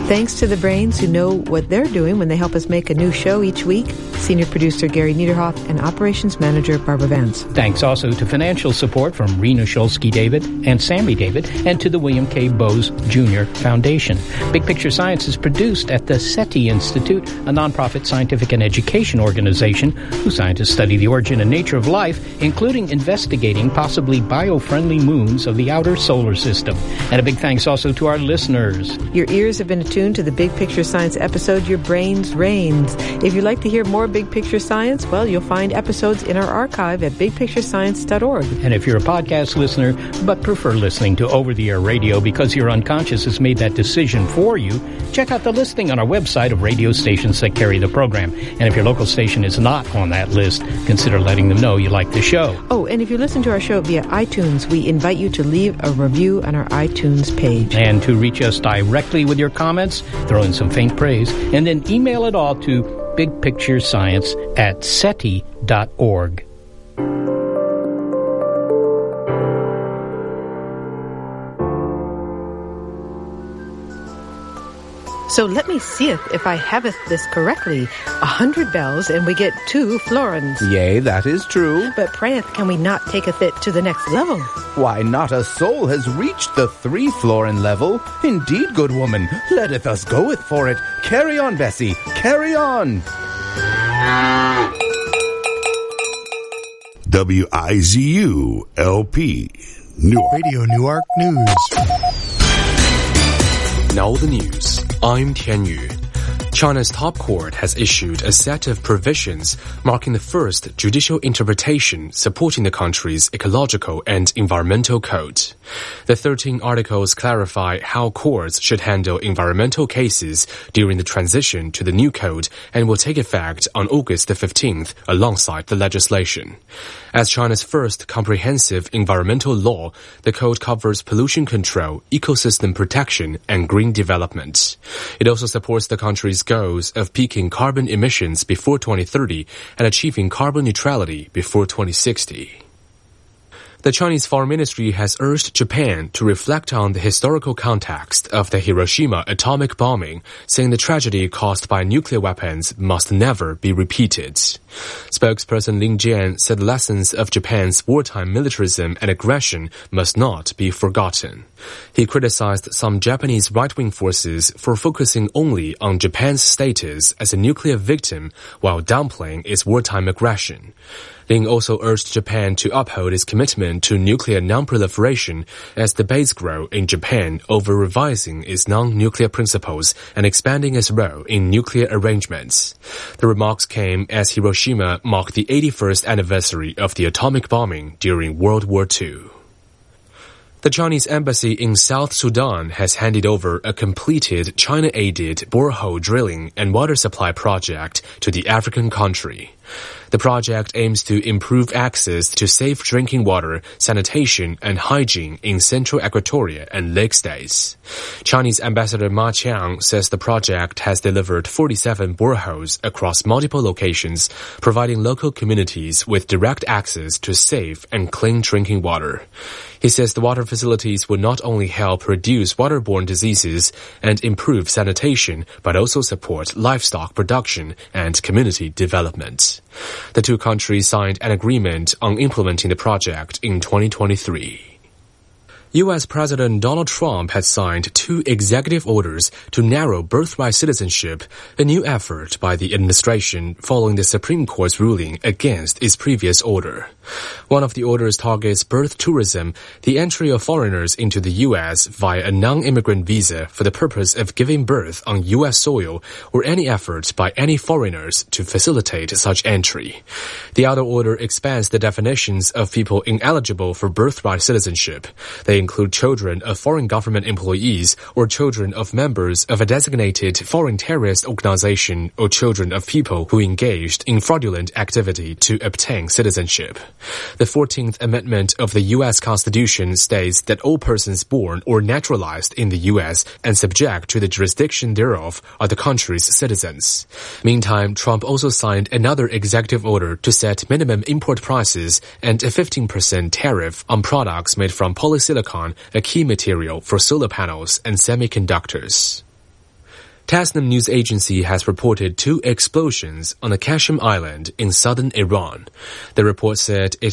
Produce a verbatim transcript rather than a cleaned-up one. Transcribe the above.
Thanks to the brains who know what they're doing when they help us make a new show each week. Senior producer Gary Niederhoff and operations manager Barbara Vance. Thanks also to financial support from Rena Shulsky-David and Sammy David, and to the William K. Bowes Junior Foundation. Big Picture Science is produced at the SETI Institute, a nonprofit scientific and education organization whose scientists study the origin and nature of life, including investigating possibly bio-friendly moons of the outer solar system. And a big thanks also to our listeners. Your ears have been attuned to the Big Picture Science episode, Your Brains Reigns. If you'd like to hear more Big Picture Science, well, you'll find episodes in our archive at big picture science dot org. And if you're a podcast listener but prefer listening to over-the-air radio because your unconscious has made that decision for you, check out the listing on our website of radio stations that carry the program. And if your local station is not on that list, consider letting them know you like the show. Oh, and if you listen to our show via iTunes, we invite you to leave a review on our iTunes page. And to reach us directly with your comments, throw in some faint praise, and then email it all to bigpicturescience at seti dot org. So let me seeth if I haveth this correctly. A hundred bells, and we get two florins. Yea, that is true. But prayeth, can we not taketh it to the next level? Why, not a soul has reached the three florin level. Indeed, good woman, letteth us goeth for it. Carry on, Bessie, carry on. W I Z U L P, Newark. Radio Newark News. Now the news. I'm Tian Yu. China's top court has issued a set of provisions marking the first judicial interpretation supporting the country's ecological and environmental code. The thirteen articles clarify how courts should handle environmental cases during the transition to the new code and will take effect on August the fifteenth alongside the legislation. As China's first comprehensive environmental law, the code covers pollution control, ecosystem protection, and green development. It also supports the country's goals of peaking carbon emissions before twenty thirty and achieving carbon neutrality before twenty sixty. The Chinese Foreign Ministry has urged Japan to reflect on the historical context of the Hiroshima atomic bombing, saying the tragedy caused by nuclear weapons must never be repeated. Spokesperson Lin Jian said the lessons of Japan's wartime militarism and aggression must not be forgotten. He criticized some Japanese right-wing forces for focusing only on Japan's status as a nuclear victim while downplaying its wartime aggression. Lin also urged Japan to uphold its commitment to nuclear non-proliferation as debates grow in Japan over revising its non-nuclear principles and expanding its role in nuclear arrangements. The remarks came as Hiroshima marked the eighty-first anniversary of the atomic bombing during World War Two. The Chinese embassy in South Sudan has handed over a completed China-aided borehole drilling and water supply project to the African country. The project aims to improve access to safe drinking water, sanitation, and hygiene in Central Equatoria and Lake states. Chinese Ambassador Ma Qiang says the project has delivered forty-seven boreholes across multiple locations, providing local communities with direct access to safe and clean drinking water. He says the water facilities will not only help reduce waterborne diseases and improve sanitation, but also support livestock production and community development. The two countries signed an agreement on implementing the project in twenty twenty-three. U S President Donald Trump has signed two executive orders to narrow birthright citizenship, a new effort by the administration following the Supreme Court's ruling against its previous order. One of the orders targets birth tourism, the entry of foreigners into the U S via a non-immigrant visa for the purpose of giving birth on U S soil, or any effort by any foreigners to facilitate such entry. The other order expands the definitions of people ineligible for birthright citizenship. They include children of foreign government employees or children of members of a designated foreign terrorist organization or children of people who engaged in fraudulent activity to obtain citizenship. The fourteenth Amendment of the U S Constitution states that all persons born or naturalized in the U S and subject to the jurisdiction thereof are the country's citizens. Meantime, Trump also signed another executive order to set minimum import prices and a fifteen percent tariff on products made from polysilicon, a key material for solar panels and semiconductors. Tasnim news agency has reported two explosions on the Kashim Island in southern Iran. The report said it